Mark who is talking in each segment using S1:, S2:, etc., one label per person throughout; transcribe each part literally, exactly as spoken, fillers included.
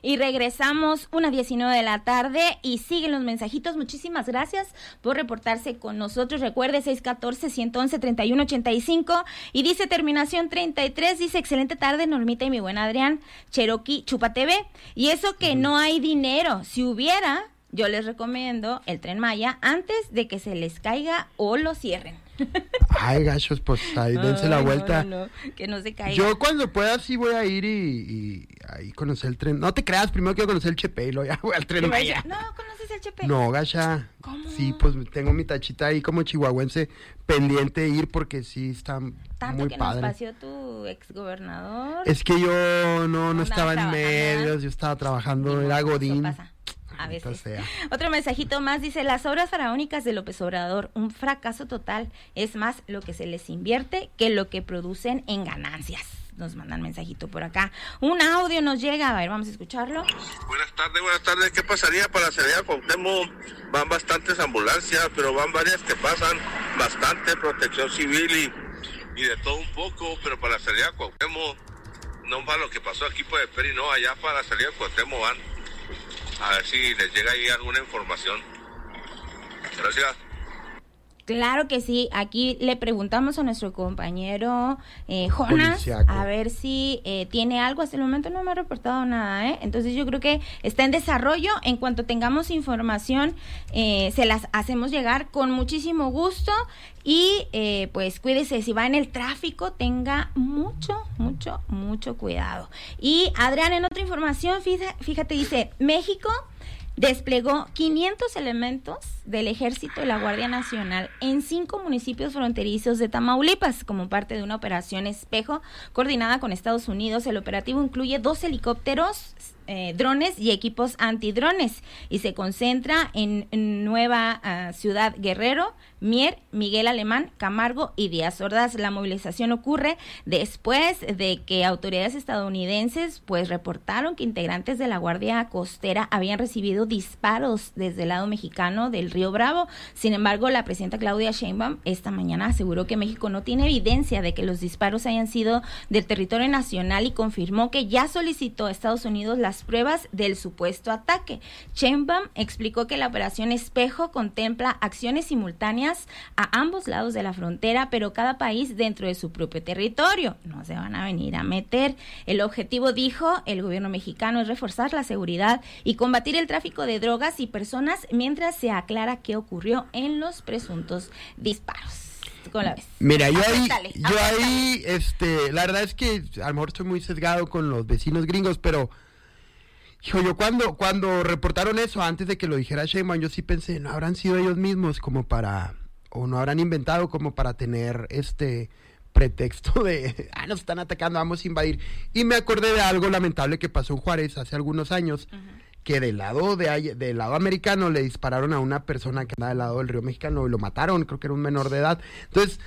S1: Y regresamos una diecinueve de la tarde y siguen los mensajitos. Muchísimas gracias por reportarse con nosotros. Recuerde seis uno cuatro, uno uno uno, tres uno ocho cinco y dice terminación treinta y tres, dice excelente tarde Normita y mi buen Adrián, Cherokee Chupa T V. Y eso que no hay dinero, si hubiera, yo les recomiendo el Tren Maya antes de que se les caiga o lo cierren.
S2: Ay, gachos, pues ahí dense Ay, la vuelta.
S1: No, no, que no se caiga.
S2: Yo cuando pueda sí voy a ir y, y ahí conocer el tren. No te creas, primero quiero conocer el Chepe y luego ya voy al Tren Maya.
S1: No, ¿conoces el Chepe?
S2: No, gacha.
S1: ¿Cómo?
S2: Sí, pues tengo mi tachita ahí como chihuahuense pendiente de ir porque sí está
S1: Tanto
S2: muy
S1: que
S2: padre.
S1: Nos paseó tu exgobernador.
S2: Es que yo no, no estaba en
S1: trabajando.
S2: medios, yo estaba trabajando, era Godín.
S1: Eso pasa. A veces.
S2: Sea.
S1: Otro mensajito más dice, las obras faraónicas de López Obrador, un fracaso total, es más lo que se les invierte que lo que producen en ganancias. Nos mandan mensajito por acá. Un audio nos llega, a ver, vamos a escucharlo.
S3: Buenas tardes, buenas tardes. ¿Qué pasaría para la salida de Cuauhtémoc? Van bastantes ambulancias, pero van varias que pasan, bastante protección civil y, y de todo un poco, pero para la salida de Cuauhtémoc, no para lo que pasó aquí por el Peri, no, allá para la salida de Cuauhtémoc van. A ver si les llega ahí alguna información. Gracias.
S1: Claro que sí, aquí le preguntamos a nuestro compañero eh, Jonas,
S2: Policiaco.
S1: A ver si eh, tiene algo. Hasta el momento no me ha reportado nada, ¿eh? Entonces yo creo que está en desarrollo. En cuanto tengamos información, eh, se las hacemos llegar con muchísimo gusto. Y eh, pues cuídese, si va en el tráfico, tenga mucho, mucho, mucho cuidado. Y Adrián, en otra información, fíjate, fíjate dice, México desplegó quinientos elementos del Ejército y la Guardia Nacional en cinco municipios fronterizos de Tamaulipas como parte de una operación Espejo coordinada con Estados Unidos. El operativo incluye dos helicópteros, eh, drones y equipos antidrones y se concentra en, en Nueva uh, Ciudad Guerrero, Mier, Miguel Alemán, Camargo y Díaz Ordaz. La movilización ocurre después de que autoridades estadounidenses pues reportaron que integrantes de la Guardia Costera habían recibido disparos desde el lado mexicano del Río Bravo. Sin embargo, la presidenta Claudia Sheinbaum esta mañana aseguró que México no tiene evidencia de que los disparos hayan sido del territorio nacional y confirmó que ya solicitó a Estados Unidos las pruebas del supuesto ataque. Sheinbaum explicó que la operación Espejo contempla acciones simultáneas a ambos lados de la frontera, pero cada país dentro de su propio territorio. No se van a venir a meter. El objetivo, dijo el gobierno mexicano, es reforzar la seguridad y combatir el tráfico de drogas y personas mientras se aclara qué ocurrió en los presuntos disparos. ¿Cómo la ves?
S2: Mira, yo ahí, yo ahí, este, la verdad es que a lo mejor estoy muy sesgado con los vecinos gringos, pero hijo, yo cuando, cuando reportaron eso, antes de que lo dijera Sheinbaum, yo sí pensé, no habrán sido ellos mismos como para, o no habrán inventado como para tener este pretexto de, ah, nos están atacando, vamos a invadir. Y me acordé de algo lamentable que pasó en Juárez hace algunos años, uh-huh. que del lado de del lado americano le dispararon a una persona que andaba del lado del río mexicano y lo mataron, creo que era un menor de edad. Entonces,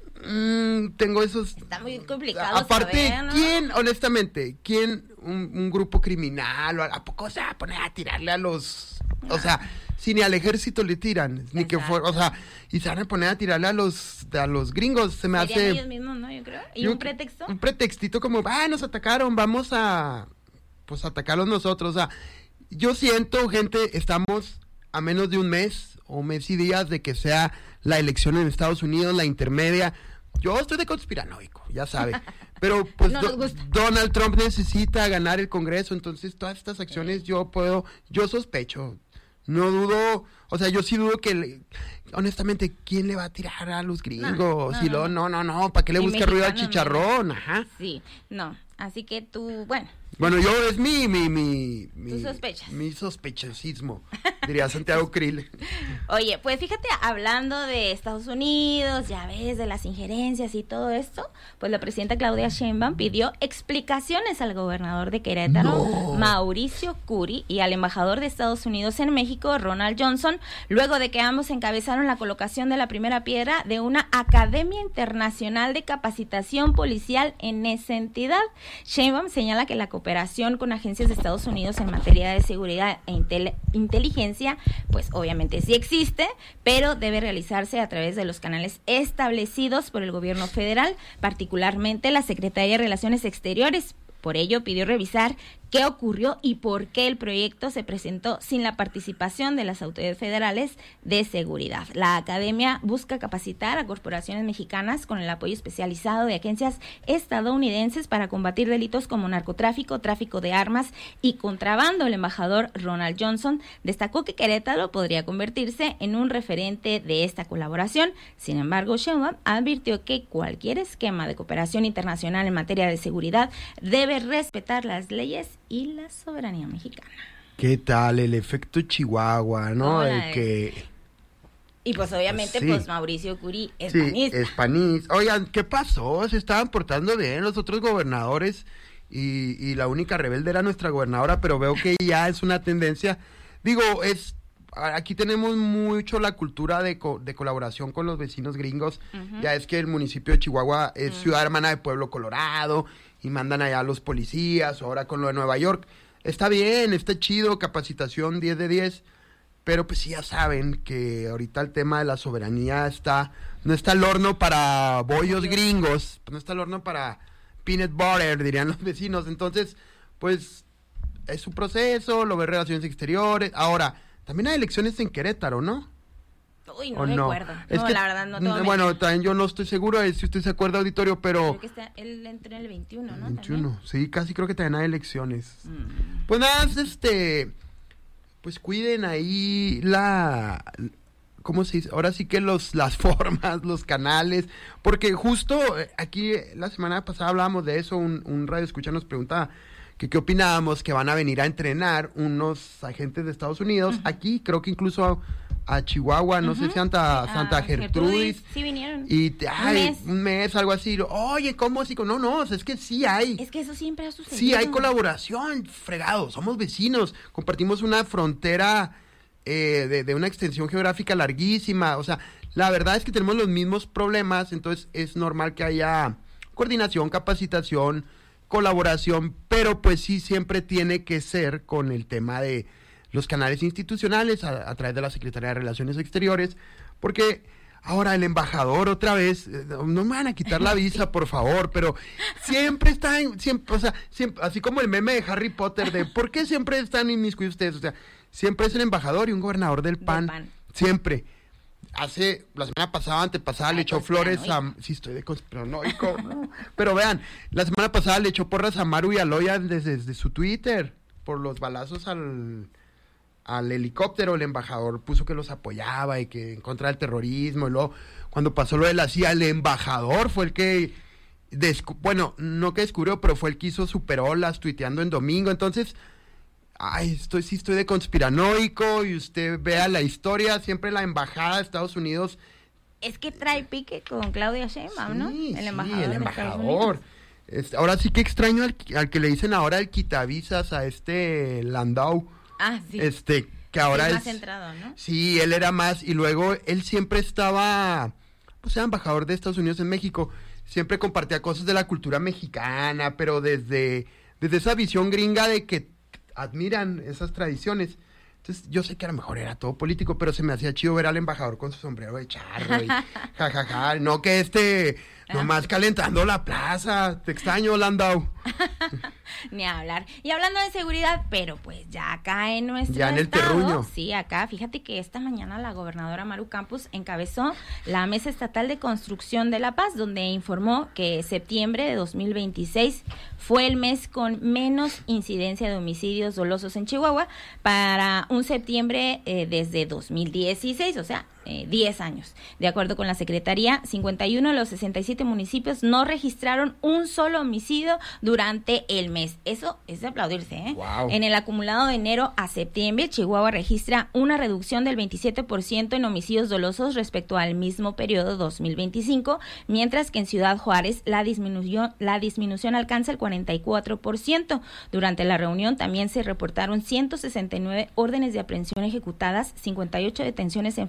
S2: mmm, tengo esos...
S1: Está muy complicado
S2: aparte,
S1: saber, ¿no?
S2: ¿quién, honestamente, quién, un, un grupo criminal, o a poco se va a poner a tirarle a los... No. O sea, si ni al ejército le tiran, ni Exacto. que fuera, o sea, y se van a poner a tirarle a los a los gringos, se me
S1: Serían
S2: hace...
S1: ellos mismos, ¿no? Yo creo. ¿Y un, un pretexto?
S2: Un pretextito como, ah, nos atacaron, vamos a, pues, atacarlos nosotros, o sea, yo siento, gente, estamos a menos de un mes, o mes y días de que sea la elección en Estados Unidos, la intermedia. Yo estoy de conspiranoico, ya sabe, pero pues
S1: no
S2: do, Donald Trump necesita ganar el Congreso, entonces todas estas acciones yo puedo, yo sospecho, no dudo, o sea, yo sí dudo que, le, honestamente, ¿quién le va a tirar a los gringos? No, no, y luego, no, no, no, ¿para qué le busca ruido al chicharrón? Ajá.
S1: Sí, no, así que tú, bueno.
S2: Bueno, yo es mi, mi, mi, mi,
S1: ¿Tú sospechas?
S2: Mi sospechosismo, diría Santiago Krill.
S1: Oye, pues fíjate, hablando de Estados Unidos, ya ves, de las injerencias y todo esto, pues la presidenta Claudia Sheinbaum pidió explicaciones al gobernador de Querétaro, no. Mauricio Curi, y al embajador de Estados Unidos en México, Ronald Johnson, luego de que ambos encabezaron la colocación de la primera piedra de una Academia Internacional de Capacitación Policial en esa entidad. Sheinbaum señala que la cooperación con agencias de Estados Unidos en materia de seguridad e intel- inteligencia, pues obviamente sí existe, pero debe realizarse a través de los canales establecidos por el gobierno federal, particularmente la Secretaría de Relaciones Exteriores. Por ello, pidió revisar qué ocurrió y por qué el proyecto se presentó sin la participación de las autoridades federales de seguridad. La academia busca capacitar a corporaciones mexicanas con el apoyo especializado de agencias estadounidenses para combatir delitos como narcotráfico, tráfico de armas y contrabando. El embajador Ronald Johnson destacó que Querétaro podría convertirse en un referente de esta colaboración. Sin embargo, Sheinbaum advirtió que cualquier esquema de cooperación internacional en materia de seguridad debe respetar las leyes y la soberanía mexicana.
S2: ¿Qué tal el efecto Chihuahua, no?
S1: Hola,
S2: el que...
S1: Y pues obviamente
S2: sí.
S1: pues Mauricio Curi es
S2: sí,
S1: panista.
S2: es panista. Oigan, ¿qué pasó? Se estaban portando bien los otros gobernadores y, y la única rebelde era nuestra gobernadora, pero veo que ya es una tendencia. Digo, es aquí tenemos mucho la cultura de, co- de colaboración con los vecinos gringos. Uh-huh. Ya es que el municipio de Chihuahua es uh-huh. ciudad hermana de Pueblo Colorado y mandan allá a los policías, ahora con lo de Nueva York. Está bien, está chido, capacitación diez de diez, pero pues sí ya saben que ahorita el tema de la soberanía está, no está el horno para bollos gringos, no está el horno para peanut butter, dirían los vecinos. Entonces, pues es su proceso, lo ve Relaciones Exteriores. Ahora, también hay elecciones en Querétaro, ¿no?
S1: Uy, no recuerdo. No, es
S2: que,
S1: la verdad, no tengo
S2: bueno, también yo no estoy seguro de si usted se acuerda, auditorio, pero...
S1: Creo que está, él entró en el veintiuno, ¿no?
S2: veintiuno,
S1: ¿También?
S2: Sí, casi creo que también hay elecciones.
S1: Mm.
S2: Pues nada, este... Pues cuiden ahí la... ¿Cómo se dice? Ahora sí que los las formas, los canales, porque justo aquí la semana pasada hablábamos de eso, un, un radio escucha nos preguntaba que qué opinábamos, que van a venir a entrenar unos agentes de Estados Unidos, uh-huh. aquí creo que incluso a, a Chihuahua, no uh-huh. sé si Santa,
S1: sí,
S2: Santa Gertrudis,
S1: Gertrudis, sí vinieron,
S2: y ay,
S1: un mes.
S2: un mes, algo así, oye, ¿cómo así? No, no, es que sí hay.
S1: Es que eso siempre ha sucedido.
S2: Sí hay colaboración, fregado, somos vecinos, compartimos una frontera eh, de, de una extensión geográfica larguísima, o sea, la verdad es que tenemos los mismos problemas, entonces es normal que haya coordinación, capacitación, colaboración, pero pues sí siempre tiene que ser con el tema de los canales institucionales a, a través de la Secretaría de Relaciones Exteriores, porque ahora el embajador otra vez, no me van a quitar la visa, por favor, pero siempre están, siempre, o sea, siempre, así como el meme de Harry Potter de ¿por qué siempre están inmiscuidos ustedes? O sea, siempre es el embajador y un gobernador del P A N, del P A N. Siempre. Hace, la semana pasada, antepasada, Ay, le echó flores a... Sí, estoy de conspiranoico. Pero vean, la semana pasada le echó porras a Maru y a Loya desde, desde su Twitter, por los balazos al, al helicóptero. El embajador puso que los apoyaba y que en contra del terrorismo. Y luego, cuando pasó lo de la C I A, el embajador fue el que... Descu- bueno, no que descubrió, pero fue el que hizo superolas tuiteando en domingo. Entonces... Ay, estoy, sí estoy de conspiranoico y usted vea la historia, siempre la embajada de Estados Unidos.
S1: Es que trae pique con Claudia Sheinbaum, ¿no?
S2: Sí,
S1: el embajador.
S2: Sí, el embajador. Es, ahora sí que extraño al, al que le dicen ahora el quitavisas a este Landau.
S1: Ah, sí.
S2: Este, que ahora
S1: es
S2: es...
S1: más centrado, ¿no?
S2: Sí, él era más, y luego él siempre estaba, pues era embajador de Estados Unidos en México, siempre compartía cosas de la cultura mexicana, pero desde, desde esa visión gringa de que admiran esas tradiciones. Entonces, yo sé que a lo mejor era todo político, pero se me hacía chido ver al embajador con su sombrero de charro y jajaja, ja, ja, no que este nomás calentando la plaza. Te extraño, Landau.
S1: Ni hablar. Y hablando de seguridad, pero pues ya acá en nuestro
S2: ya en el
S1: estado,
S2: terruño.
S1: Sí, acá, fíjate que esta mañana la gobernadora Maru Campos encabezó la Mesa Estatal de Construcción de la Paz, donde informó que septiembre de dos mil veintiséis fue el mes con menos incidencia de homicidios dolosos en Chihuahua para un septiembre eh, desde dos mil dieciséis, o sea, eh, diez años. De acuerdo con la Secretaría, cincuenta y uno de los sesenta y siete municipios no registraron un solo homicidio durante el mes. Eso es de aplaudirse, ¿eh?
S2: Wow.
S1: En el acumulado de enero a septiembre, Chihuahua registra una reducción del veintisiete por ciento en homicidios dolosos respecto al mismo periodo dos mil veinticinco, mientras que en Ciudad Juárez la disminución, la disminución alcanza el cuarenta y cuatro por ciento. Durante la reunión también se reportaron ciento sesenta y nueve órdenes de aprehensión ejecutadas, cincuenta y ocho detenciones en flagrancia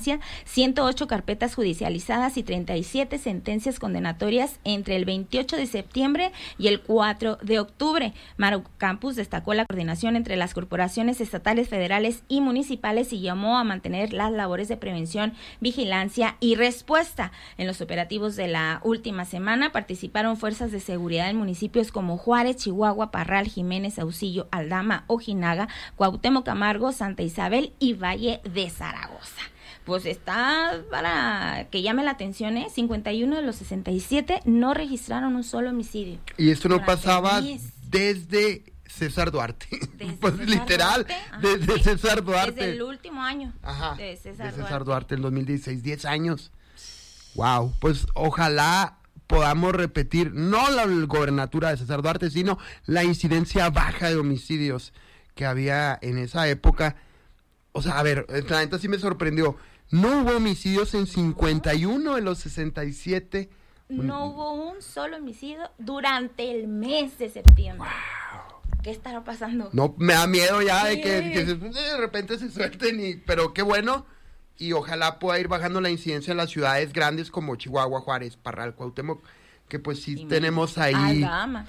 S1: vigilancia, ciento ocho carpetas judicializadas y treinta y siete sentencias condenatorias entre el veintiocho de septiembre y el cuatro de octubre. Maru Campos destacó la coordinación entre las corporaciones estatales, federales y municipales y llamó a mantener las labores de prevención, vigilancia y respuesta. En los operativos de la última semana participaron fuerzas de seguridad en municipios como Juárez, Chihuahua, Parral, Jiménez, Saucillo, Aldama, Ojinaga, Cuauhtémoc, Camargo, Santa Isabel y Valle de Zaragoza. Pues está para que llame la atención, ¿eh? cincuenta y uno de los sesenta y siete no registraron un solo homicidio.
S2: Y esto no pasaba desde César Duarte. Desde pues César literal, Duarte, desde sí, César Duarte.
S1: Desde el último año.
S2: Ajá, de César, de César Duarte. Duarte, el dos mil dieciséis, diez años. Wow, pues ojalá podamos repetir, no la gobernatura de César Duarte, sino la incidencia baja de homicidios que había en esa época. O sea, a ver, la neta sí me sorprendió. No hubo homicidios en cincuenta y uno de los sesenta y siete.
S1: No hubo un solo homicidio durante el mes de septiembre. Wow. ¿Qué estará pasando?
S2: No, me da miedo ya sí. de que, que de repente se suelten, y, pero qué bueno. Y ojalá pueda ir bajando la incidencia en las ciudades grandes como Chihuahua, Juárez, Parral, Cuauhtémoc, que pues sí y tenemos ahí.
S1: Aldama.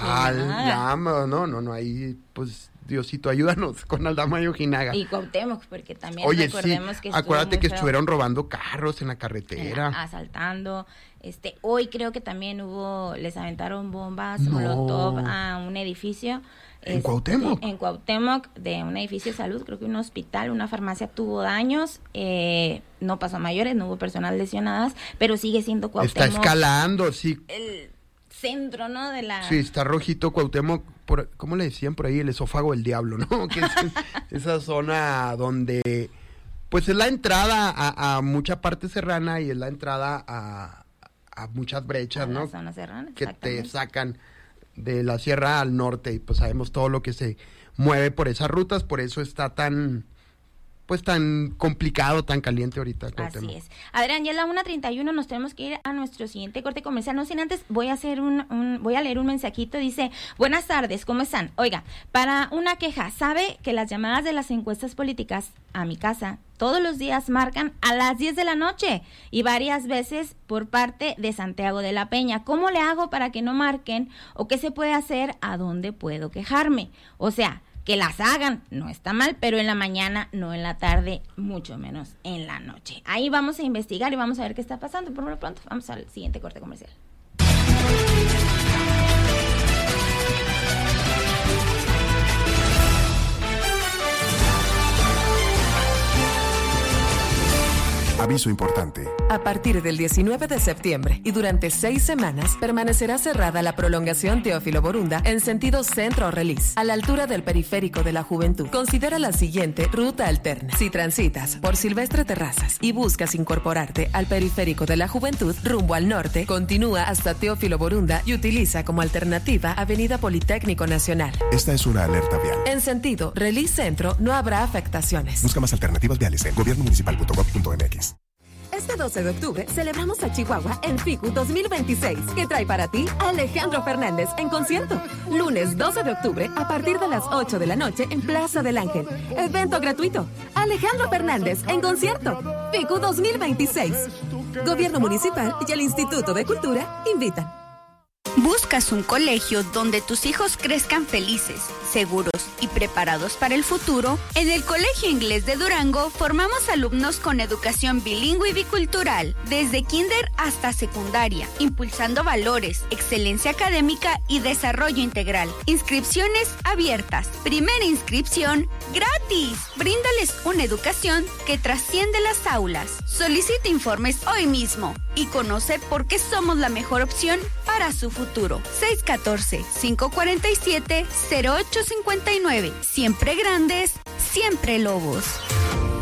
S2: Aldama, no, no, no, ahí pues Diosito, ayúdanos con Aldama y Ojinaga.
S1: Y Cuauhtémoc, porque también
S2: Oye,
S1: recordemos
S2: sí,
S1: que
S2: acuérdate que
S1: feo.
S2: estuvieron robando carros en la carretera.
S1: En la, asaltando. Este, hoy creo que también hubo, les aventaron bombas,
S2: no.
S1: molotov a un edificio.
S2: ¿En
S1: este,
S2: Cuauhtémoc?
S1: En Cuauhtémoc, de un edificio de salud, creo que un hospital, una farmacia tuvo daños, eh, no pasó a mayores, no hubo personas lesionadas, pero sigue siendo Cuauhtémoc.
S2: Está escalando, sí.
S1: El centro, ¿no? De la...
S2: Sí, está rojito Cuauhtémoc, por, ¿cómo le decían por ahí? El esófago del diablo, ¿no? Que es esa zona donde, pues es la entrada a, a mucha parte serrana y es la entrada a, a muchas brechas,
S1: a
S2: ¿no?
S1: La zona serrana,
S2: que te sacan de la sierra al norte, y pues sabemos todo lo que se mueve por esas rutas, por eso está tan, pues tan complicado, tan caliente ahorita.
S1: Así es. Adrián, ya es la una treinta y uno, nos tenemos que ir a nuestro siguiente corte comercial, no sin antes, voy a hacer un, un, voy a leer un mensajito, dice, buenas tardes, ¿cómo están? Oiga, para una queja, ¿sabe que las llamadas de las encuestas políticas a mi casa todos los días marcan a las diez de la noche y varias veces por parte de Santiago de la Peña? ¿Cómo le hago para que no marquen o qué se puede hacer? ¿A dónde puedo quejarme? O sea, que las hagan, no está mal, pero en la mañana, no en la tarde, mucho menos en la noche. Ahí vamos a investigar y vamos a ver qué está pasando. Por lo pronto, vamos al siguiente corte comercial.
S4: Aviso importante.
S5: A partir del diecinueve de septiembre y durante seis semanas permanecerá cerrada la prolongación Teófilo Borunda en sentido centro-Relis, a la altura del Periférico de la Juventud. Considera la siguiente ruta alterna. Si transitas por Silvestre Terrazas y buscas incorporarte al Periférico de la Juventud rumbo al norte, continúa hasta Teófilo Borunda y utiliza como alternativa Avenida Politécnico Nacional.
S4: Esta es una alerta vial.
S5: En sentido Relis Centro no habrá afectaciones.
S4: Busca más alternativas viales en gobierno municipal punto gov punto mx.
S6: Este doce de octubre celebramos a Chihuahua en FICU dos mil veintiséis, que trae para ti a Alejandro Fernández en concierto. Lunes doce de octubre a partir de las ocho de la noche en Plaza del Ángel. Evento gratuito. Alejandro Fernández en concierto. FICU dos mil veintiséis. Gobierno Municipal y el Instituto de Cultura invitan.
S7: ¿Buscas un colegio donde tus hijos crezcan felices, seguros y preparados para el futuro? En el Colegio Inglés de Durango formamos alumnos con educación bilingüe y bicultural, desde kinder hasta secundaria, impulsando valores, excelencia académica y desarrollo integral. Inscripciones abiertas. Primera inscripción gratis. Bríndales una educación que trasciende las aulas. Solicita informes hoy mismo y conoce por qué somos la mejor opción para su futuro. seis uno cuatro, cinco cuatro siete, cero ocho cinco nueve. Siempre grandes, siempre lobos.